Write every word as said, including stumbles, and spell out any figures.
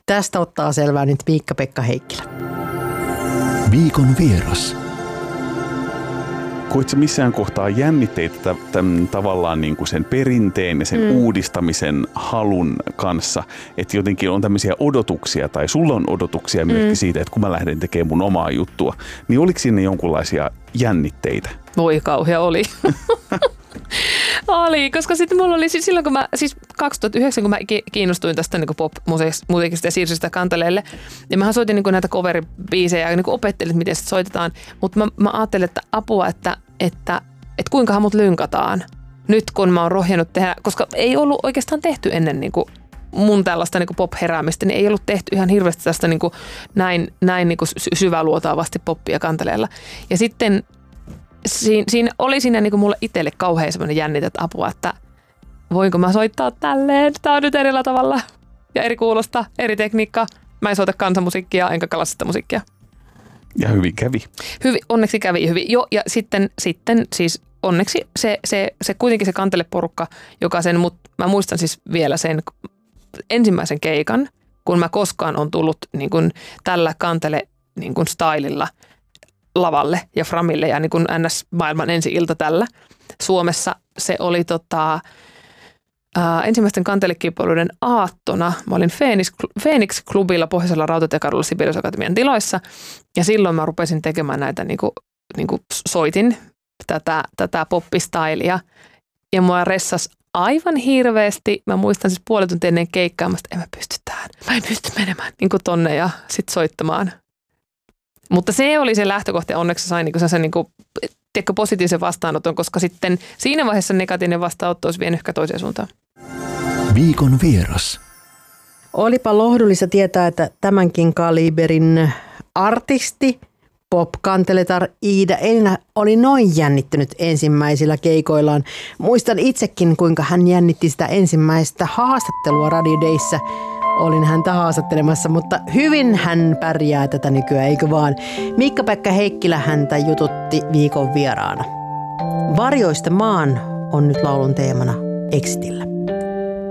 Tästä ottaa selvää nyt Miikka-Pekka Heikkilä. Viikon vieras. Koitko missään kohtaa jännitteitä tämän tavallaan niin kuin sen perinteen ja sen mm. uudistamisen halun kanssa, että jotenkin on tämmöisiä odotuksia tai sulla on odotuksia mm. myöskin siitä, että kun mä lähden tekemään mun omaa juttua, niin oliko sinne jonkunlaisia jännitteitä? Voi kauhea oli. Oli, koska sitten mulla oli siis silloin, kun mä, siis kaksituhattayhdeksän, kun mä kiinnostuin tästä niin pop-musiikista ja siirsin sitä kanteleelle, ja mähän soitin niin näitä cover-biisejä ja niin opettelin, miten sitä soitetaan, mutta mä, mä ajattelin, että apua, että, että, että kuinkahan mut lynkataan nyt, kun mä oon rohjennut tehdä, koska ei ollut oikeastaan tehty ennen niin kuin mun tällaista niin kuin pop-heräämistä, niin ei ollut tehty ihan hirveästi tästä niin kuin näin, näin niin kuin syväluotaavasti poppia kanteleella. Ja sitten Siin, siinä oli siinä niin kuin mulle itselle kauhean semmoinen jännite, että apua, että voinko mä soittaa tälleen. Tämä on nyt erillä tavalla ja eri kuulosta, eri tekniikka. Mä en soita kansanmusiikkia enkä klassista musiikkia. Ja hyvin kävi. Hyvin, onneksi kävi hyvin. Joo, ja sitten, sitten siis onneksi se, se, se kuitenkin se kanteleporukka, joka sen, mutta mä muistan siis vielä sen ensimmäisen keikan, kun mä koskaan on tullut niin kuin tällä kantele niin kuin stylilla lavalle ja framille ja niin kuin N S-maailman ensi-ilta tällä. Suomessa se oli tota, ää, ensimmäisten kantelekilpailuiden aattona. Mä olin Phoenix, Phoenix-klubilla Pohjoisella Rautatiekadulla Sibelius Akatemian tiloissa ja silloin mä rupesin tekemään näitä, niin kuin, niin kuin soitin tätä, tätä poppistailia ja mua ressas aivan hirveästi. Mä muistan siis puoli tuntia ennen keikkaa, että en mä pysty tähän. Mä en pysty menemään niin kuin tonne ja sit soittamaan. Mutta se oli se lähtökohta ja onneksi sain niinku sen niinku, tiedätkö, positiivisen vastaanoton, koska sitten siinä vaiheessa negatiivinen vastaanotto olisi vienyt ehkä toiseen suuntaan. Viikon vieras. Olipa lohdullista tietää, että tämänkin kaliberin artisti, pop-kanteletar Iida Elina oli noin jännittynyt ensimmäisillä keikoillaan. Muistan itsekin, kuinka hän jännitti sitä ensimmäistä haastattelua Radio Dayssä. Olin häntä haastattelemassa, mutta hyvin hän pärjää tätä nykyään, eikö vaan? Miikka-Pekka Heikkilä häntä jututti viikon vieraana. Varjoista maan on nyt laulun teemana Exitillä.